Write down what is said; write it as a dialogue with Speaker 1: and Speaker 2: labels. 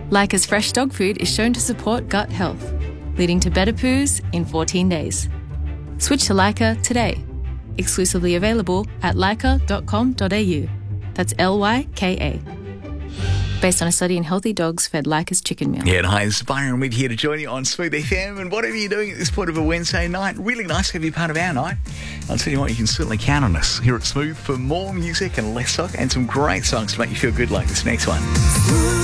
Speaker 1: Leica's fresh dog food is shown to support gut health, leading to better poos in 14 days. Switch to Leica today. Exclusively available at leica.com.au. That's Lyka. Based on a study in healthy dogs fed Leica's chicken meal.
Speaker 2: Yeah, and hi, it's Byron Witt here to join you on Smooth FM. And whatever you're doing at this point of a Wednesday night, really nice to have you part of our night. I'll tell you what, you can certainly count on us here at Smooth for more music and less talk and some great songs to make you feel good like this next one.